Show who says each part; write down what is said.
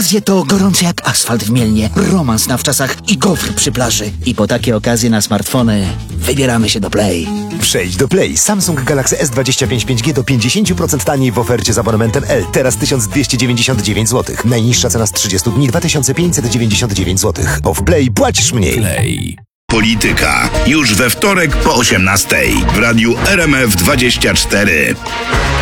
Speaker 1: Wakacje to gorące jak asfalt w Mielnie, romans na wczasach i gofr przy plaży. I po takie okazje na smartfony wybieramy się do Play.
Speaker 2: Przejdź do Play. Samsung Galaxy S25 5G do 50% taniej w ofercie z abonamentem L. Teraz 1299 zł. Najniższa cena z 30 dni 2599 zł. Bo w Play płacisz mniej.
Speaker 3: Play.
Speaker 4: Polityka. Już we wtorek po 18:00 w radiu RMF 24.